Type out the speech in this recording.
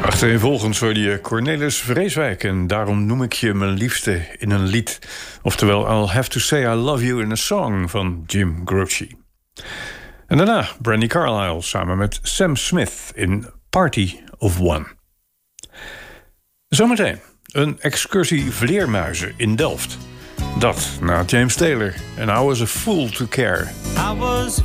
Achtereenvolgens hoorde je Cornelis Vreeswijk en Daarom noem ik je mijn liefste in een lied. Oftewel I'll Have to Say I Love You in a Song van Jim Croce. En daarna Brandi Carlile samen met Sam Smith in Party of One. Zometeen een excursie vleermuizen in Delft. Dat na James Taylor en I Was a Fool to Care. I was a